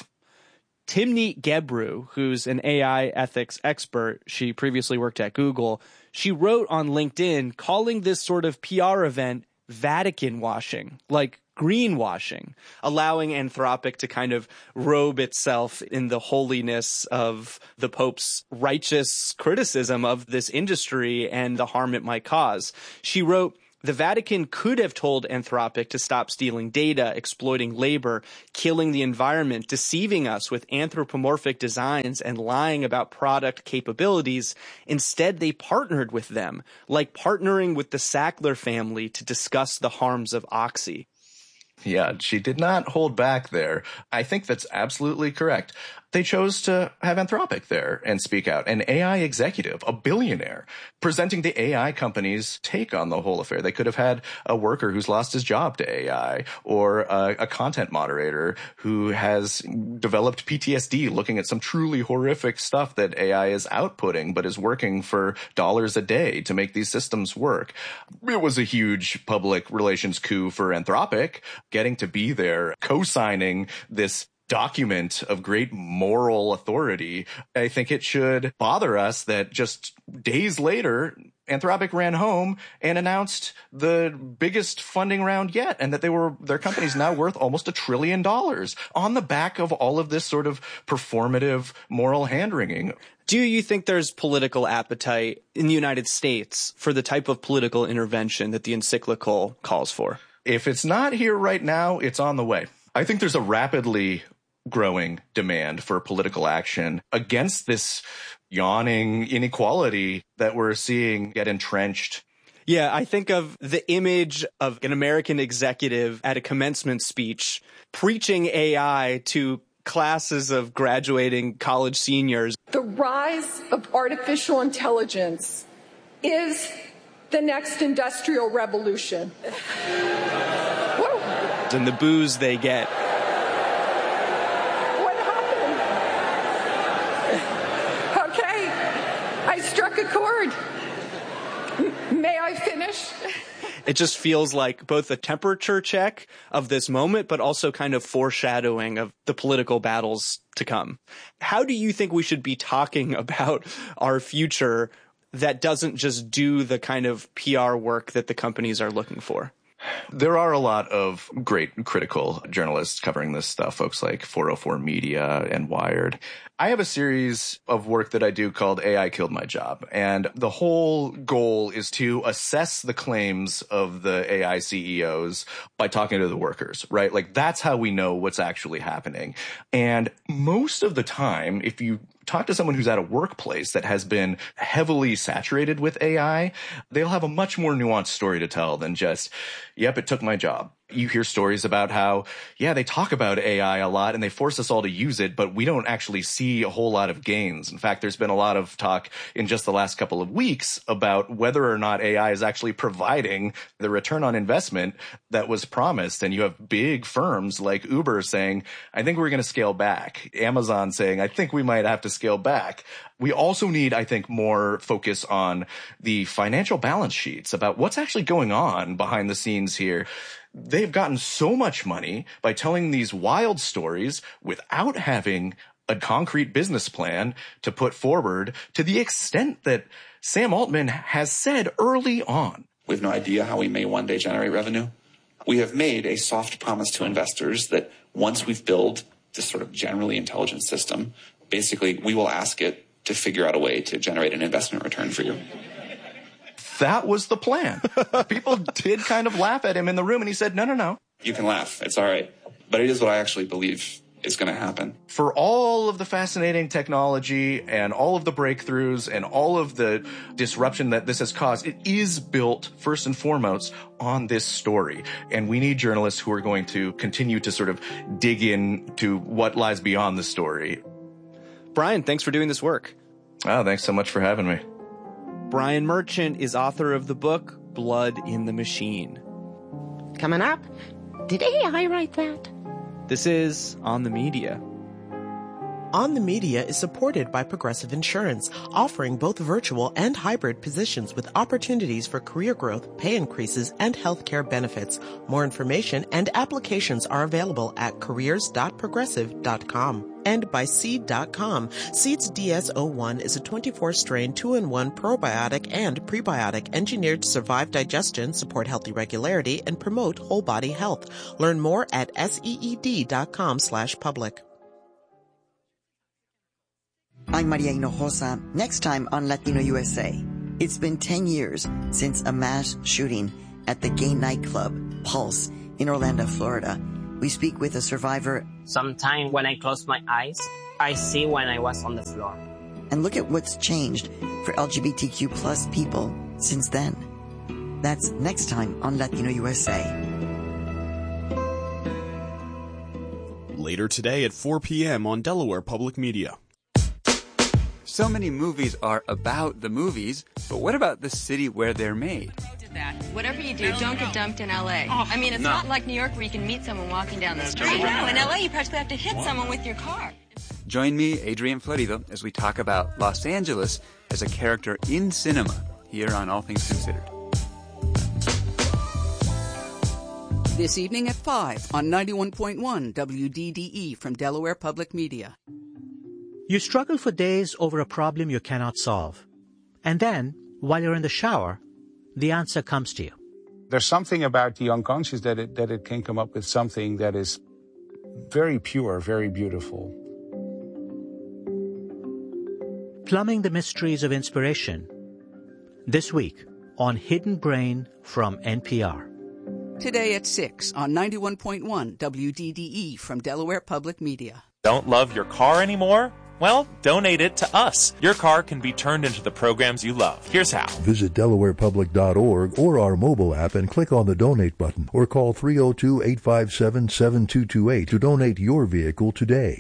Timnit Gebru, who's an A I ethics expert, she previously worked at Google, she wrote on LinkedIn calling this sort of P R event Vatican washing, like greenwashing, allowing Anthropic to kind of robe itself in the holiness of the Pope's righteous criticism of this industry and the harm it might cause. She wrote, "The Vatican could have told Anthropic to stop stealing data, exploiting labor, killing the environment, deceiving us with anthropomorphic designs, and lying about product capabilities. Instead, they partnered with them, like partnering with the Sackler family to discuss the harms of Oxy." Yeah, she did not hold back there. I think that's absolutely correct. They chose to have Anthropic there and speak out. An A I executive, a billionaire, presenting the A I company's take on the whole affair. They could have had a worker who's lost his job to A I, or a, a content moderator who has developed P T S D looking at some truly horrific stuff that A I is outputting, but is working for dollars a day to make these systems work. It was a huge public relations coup for Anthropic, getting to be there, co-signing this document of great moral authority. I think it should bother us that just days later, Anthropic ran home and announced the biggest funding round yet, and that they were their company's now worth almost a trillion dollars on the back of all of this sort of performative moral hand-wringing. Do you think there's political appetite in the United States for the type of political intervention that the encyclical calls for? If it's not here right now, it's on the way. I think there's a rapidly growing demand for political action against this yawning inequality that we're seeing get entrenched. Yeah, I think of the image of an American executive at a commencement speech preaching A I to classes of graduating college seniors. The rise of artificial intelligence is the next industrial revolution. And the boos they get. What happened? Okay, I struck a chord. M- may I finish? It just feels like both a temperature check of this moment, but also kind of foreshadowing of the political battles to come. How do you think we should be talking about our future that doesn't just do the kind of P R work that the companies are looking for? There are a lot of great critical journalists covering this stuff, folks like four oh four Media and Wired. I have a series of work that I do called A I Killed My Job. And the whole goal is to assess the claims of the A I C E Os by talking to the workers, right? Like that's how we know what's actually happening. And most of the time, if you talk to someone who's at a workplace that has been heavily saturated with A I, they'll have a much more nuanced story to tell than just, yep, it took my job. You hear stories about how, yeah, they talk about A I a lot and they force us all to use it, but we don't actually see a whole lot of gains. In fact, there's been a lot of talk in just the last couple of weeks about whether or not A I is actually providing the return on investment that was promised. And you have big firms like Uber saying, I think we're going to scale back. Amazon saying, I think we might have to scale back. We also need, I think, more focus on the financial balance sheets about what's actually going on behind the scenes here. They've gotten so much money by telling these wild stories without having a concrete business plan to put forward, to the extent that Sam Altman has said early on. We have no idea how we may one day generate revenue. We have made a soft promise to investors that once we've built this sort of generally intelligent system, basically we will ask it to figure out a way to generate an investment return for you. That was the plan. People did kind of laugh at him in the room, and he said, no, no, no. You can laugh. It's all right. But it is what I actually believe is going to happen. For all of the fascinating technology and all of the breakthroughs and all of the disruption that this has caused, it is built first and foremost on this story. And we need journalists who are going to continue to sort of dig into what lies beyond the story. Brian, thanks for doing this work. Oh, thanks so much for having me. Brian Merchant is author of the book Blood in the Machine. Coming up, did A I write that? This is On the Media. On the Media is supported by Progressive Insurance, offering both virtual and hybrid positions with opportunities for career growth, pay increases, and healthcare benefits. More information and applications are available at careers dot progressive dot com. And by Seed dot com. Seed's D S zero one is a twenty-four strain two in one probiotic and prebiotic engineered to survive digestion, support healthy regularity, and promote whole body health. Learn more at seed dot com slash public. I'm Maria Hinojosa. Next time on Latino U S A. It's been ten years since a mass shooting at the gay nightclub Pulse in Orlando, Florida. We speak with a survivor. Sometimes when I close my eyes, I see when I was on the floor. And look at what's changed for L G B T Q plus people since then. That's next time on Latino U S A. Later today at four p.m. on Delaware Public Media. So many movies are about the movies, but what about the city where they're made? That. Whatever you do, don't get dumped in L A. Oh, I mean, it's no. not like New York where you can meet someone walking down the street. I know. In L A, you practically have to hit what? someone with your car. Join me, Adrian Florido, as we talk about Los Angeles as a character in cinema here on All Things Considered. This evening at five on ninety-one point one W D D E from Delaware Public Media. You struggle for days over a problem you cannot solve. And then, while you're in the shower, the answer comes to you. There's something about the unconscious that it, that it can come up with something that is very pure, very beautiful. Plumbing the mysteries of inspiration. This week on Hidden Brain from N P R. Today at six on ninety-one point one W D D E from Delaware Public Media. Don't love your car anymore? Well, donate it to us. Your car can be turned into the programs you love. Here's how. Visit delaware public dot org or our mobile app and click on the donate button or call three oh two, eight five seven, seven two two eight to donate your vehicle today.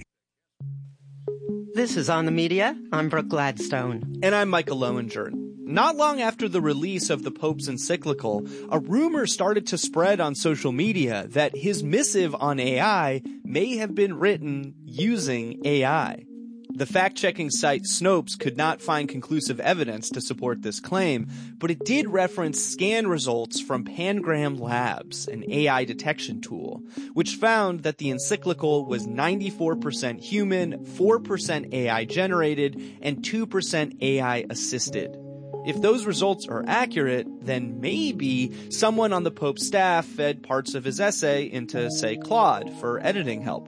This is On the Media. I'm Brooke Gladstone. And I'm Michael Lowinger. Not long after the release of the Pope's encyclical, a rumor started to spread on social media that his missive on A I may have been written using A I. The fact-checking site Snopes could not find conclusive evidence to support this claim, but it did reference scan results from Pangram Labs, an A I detection tool, which found that the encyclical was ninety-four percent human, four percent A I generated, and two percent A I assisted. If those results are accurate, then maybe someone on the Pope's staff fed parts of his essay into, say, Claude for editing help.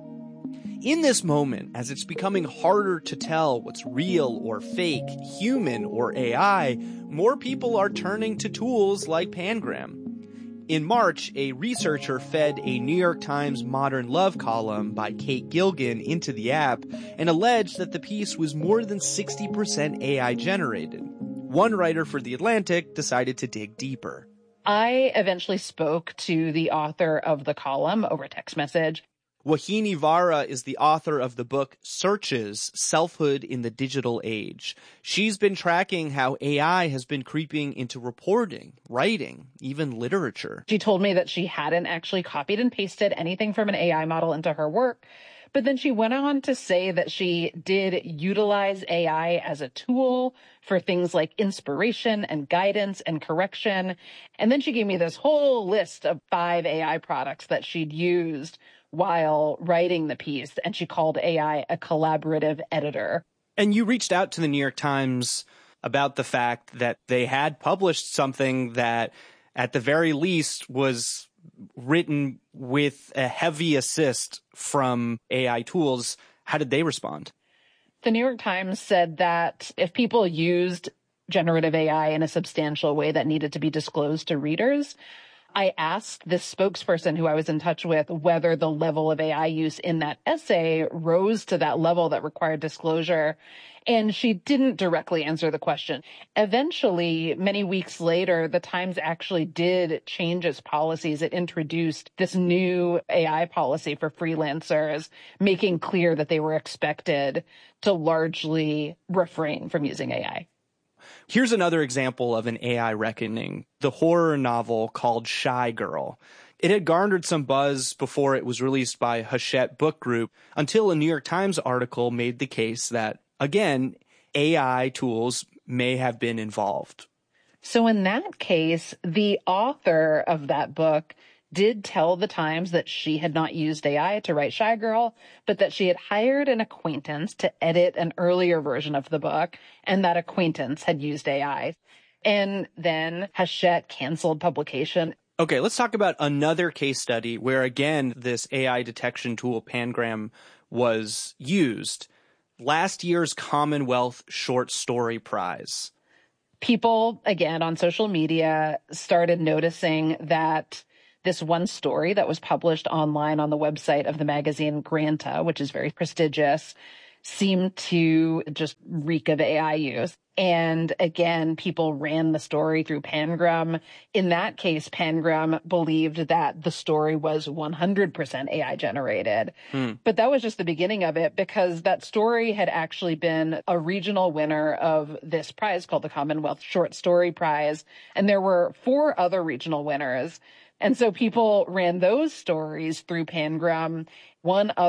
In this moment, as it's becoming harder to tell what's real or fake, human or A I, more people are turning to tools like Pangram. In March, a researcher fed a New York Times Modern Love column by Kate Gilgan into the app and alleged that the piece was more than sixty percent A I generated. One writer for The Atlantic decided to dig deeper. I eventually spoke to the author of the column over text message. Wahini Vara is the author of the book Searches, Selfhood in the Digital Age. She's been tracking how A I has been creeping into reporting, writing, even literature. She told me that she hadn't actually copied and pasted anything from an A I model into her work, but then she went on to say that she did utilize A I as a tool for things like inspiration and guidance and correction. And then she gave me this whole list of five A I products that she'd used while writing the piece, and she called A I a collaborative editor. And you reached out to the New York Times about the fact that they had published something that, at the very least, was written with a heavy assist from A I tools. How did they respond? The New York Times said that if people used generative A I in a substantial way that needed to be disclosed to readers, I asked this spokesperson who I was in touch with whether the level of A I use in that essay rose to that level that required disclosure. And she didn't directly answer the question. Eventually, many weeks later, the Times actually did change its policies. It introduced this new A I policy for freelancers, making clear that they were expected to largely refrain from using A I. Here's another example of an A I reckoning, the horror novel called Shy Girl. It had garnered some buzz before it was released by Hachette Book Group until a New York Times article made the case that, again, A I tools may have been involved. So in that case, the author of that book did tell the Times that she had not used A I to write Shy Girl, but that she had hired an acquaintance to edit an earlier version of the book, and that acquaintance had used A I. And then Hachette canceled publication. Okay, let's talk about another case study where, again, this A I detection tool, Pangram, was used. Last year's Commonwealth Short Story Prize. People, again, on social media started noticing that this one story that was published online on the website of the magazine Granta, which is very prestigious, seemed to just reek of A I use. And again, people ran the story through Pangram. In that case, Pangram believed that the story was one hundred percent A I generated. Hmm. But that was just the beginning of it, because that story had actually been a regional winner of this prize called the Commonwealth Short Story Prize. And there were four other regional winners. And so people ran those stories through Pangram. One other